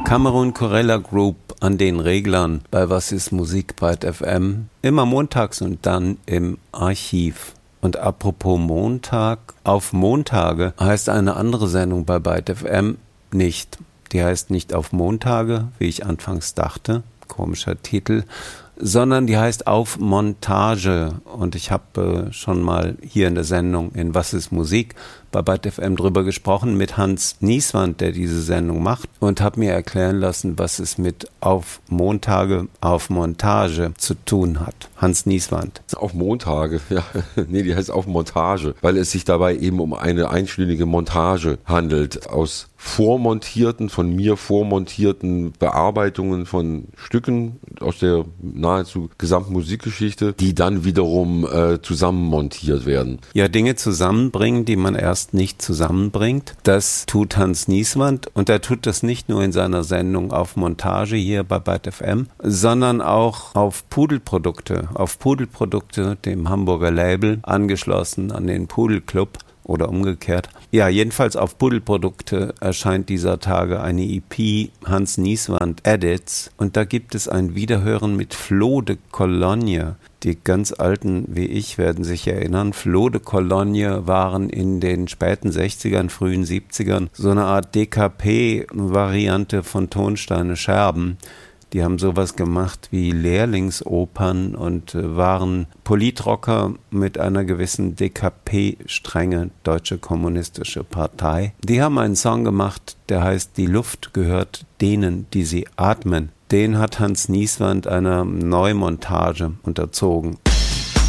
Cameron Corella Group an den Reglern bei Was ist Musik bei FM. Immer montags und dann im Archiv. Und apropos Montag, auf Montage heißt eine andere Sendung bei Byte FM nicht. Die heißt nicht auf Montage, wie ich anfangs dachte, komischer Titel, sondern die heißt auf Montage. Und ich habe schon mal hier in der Sendung in Was ist Musik bei Byte FM drüber gesprochen mit Hans Nieswand, der diese Sendung macht, und habe mir erklären lassen, was es mit auf Montage, auf Montage zu tun hat. Hans Nieswand. Auf Montage, ja. Nee, die heißt auf Montage, weil es sich dabei eben um eine einstündige Montage handelt aus von mir vormontierten Bearbeitungen von Stücken aus der nahezu gesamten Musikgeschichte, die dann wiederum zusammenmontiert werden. Ja, Dinge zusammenbringen, die man erst nicht zusammenbringt. Das tut Hans Nieswand, und er tut das nicht nur in seiner Sendung auf Montage hier bei Byte FM, sondern auch auf Pudelprodukte, dem Hamburger Label, angeschlossen an den Pudelclub. Oder umgekehrt. Ja, jedenfalls auf Pudelprodukte erscheint dieser Tage eine EP Hans Nieswand Edits, und da gibt es ein Wiederhören mit Flo de Cologne. Die ganz Alten wie ich werden sich erinnern, Flo de Cologne waren in den späten 60ern, frühen 70ern so eine Art DKP-Variante von Tonsteine Scherben. Die haben sowas gemacht wie Lehrlingsopern und waren Politrocker mit einer gewissen DKP-Strenge, Deutsche Kommunistische Partei. Die haben einen Song gemacht, der heißt Die Luft gehört denen, die sie atmen. Den hat Hans Nieswand einer Neumontage unterzogen.